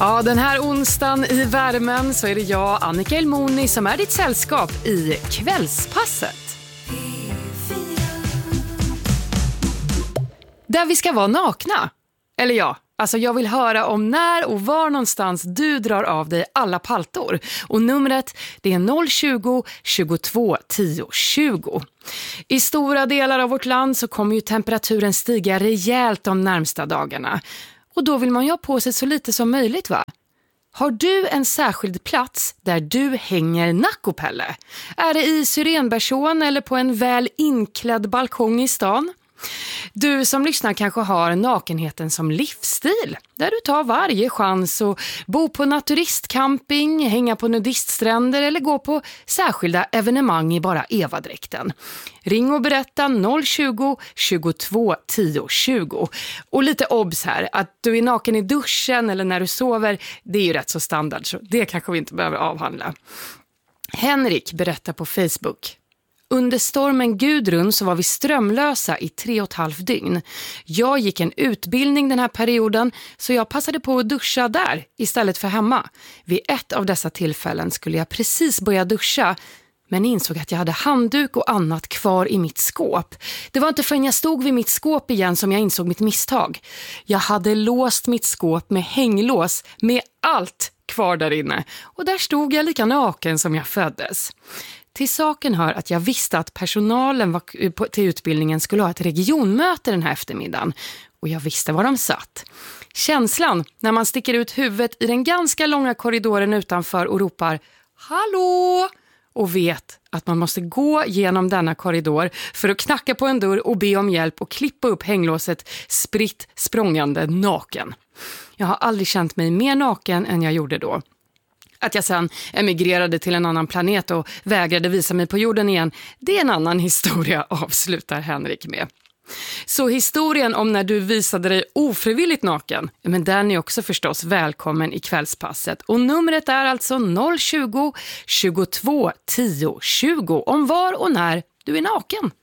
Ja, den här onsdagen i värmen så är det jag, Annika Elmoni, som är ditt sällskap i Kvällspasset. Där vi ska vara nakna. Eller ja, alltså jag vill höra om när och var någonstans du drar av dig alla paltor. Och numret, det är 020 22 10 20. I stora delar av vårt land så kommer ju temperaturen stiga rejält de närmsta dagarna. Och då vill man ju ha på sig så lite som möjligt, va? Har du en särskild plats där du hänger nackopelle? Är det i Syrenbergsån eller på en väl inklädd balkong i stan? Du som lyssnar kanske har nakenheten som livsstil, där du tar varje chans att bo på naturistcamping, hänga på nudiststränder eller gå på särskilda evenemang i bara evadräkten. Ring och berätta 020 22 10 20. Och lite obs här, att du är naken i duschen eller när du sover, det är ju rätt så standard, så det kanske vi inte behöver avhandla. Henrik berättar på Facebook. Under stormen Gudrun så var vi strömlösa i 3,5 dygn. Jag gick en utbildning den här perioden så jag passade på att duscha där istället för hemma. Vid ett av dessa tillfällen skulle jag precis börja duscha men insåg att jag hade handduk och annat kvar i mitt skåp. Det var inte förrän jag stod vid mitt skåp igen som jag insåg mitt misstag. Jag hade låst mitt skåp med hänglås med allt kvar där inne och där stod jag lika naken som jag föddes. Till saken hör att jag visste att personalen till utbildningen skulle ha ett regionmöte den här eftermiddagen och jag visste var de satt. Känslan när man sticker ut huvudet i den ganska långa korridoren utanför och ropar "Hallå!" och vet att man måste gå genom denna korridor för att knacka på en dörr och be om hjälp och klippa upp hänglåset spritt språngande naken. Jag har aldrig känt mig mer naken än jag gjorde då. Att jag sen emigrerade till en annan planet och vägrade visa mig på jorden igen, det är en annan historia, avslutar Henrik med. Så historien om när du visade dig ofrivilligt naken, men den är också förstås välkommen i Kvällspasset. Och numret är alltså 020 22 10 20 om var och när du är naken.